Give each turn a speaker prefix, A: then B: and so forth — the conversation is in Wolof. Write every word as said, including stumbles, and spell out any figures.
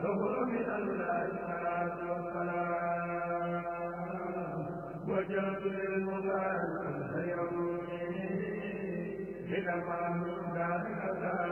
A: له من الله الصلاة والسلام وجهت للمبارك اليوم لما من دار